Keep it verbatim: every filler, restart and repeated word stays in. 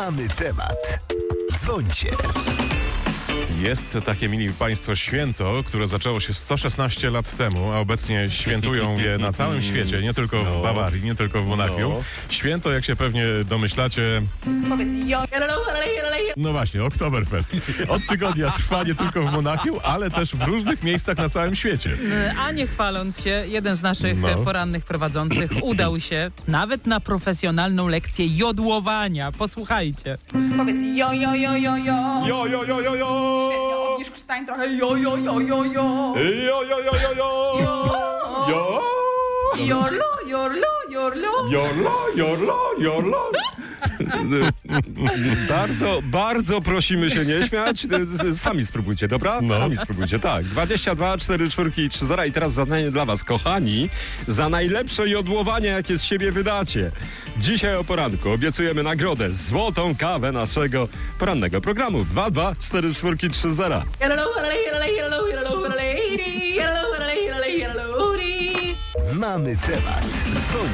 Mamy temat. Dzwońcie. Jest takie, mili Państwo, święto, które zaczęło się sto szesnaście lat temu, a obecnie świętują je na całym świecie, nie tylko w Bawarii, nie tylko w Monachium. No. Święto, jak się pewnie domyślacie, Powiedz jo. no właśnie, Oktoberfest. Od tygodnia trwa nie tylko w Monachium, ale też w różnych miejscach na całym świecie. A nie chwaląc się, jeden z naszych No. porannych prowadzących udał się nawet na profesjonalną lekcję jodłowania. Posłuchajcie. Powiedz jo, jo, jo, jo, jo. Jo, jo, jo, jo, jo! Świetnie, obniż krtań trochę. Jo, jo, jo, jo, jo. Jo, jo, jo, jo, jo! Jo. Jo! Jorlo, jorlo, jorlo. Jorlo, jorlo, jorlo! Bardzo, bardzo prosimy się nie śmiać. Sami spróbujcie, dobra? No. Sami spróbujcie, tak. dwadzieścia dwa, cztery, cztery, trzy zera. I teraz zadanie dla was, kochani, za najlepsze jodłowanie, jakie z siebie wydacie. Dzisiaj o poranku obiecujemy nagrodę, złotą kawę naszego porannego programu. dwa dwa, cztery, cztery, trzy zera. Mamy temat. Dzwońcie.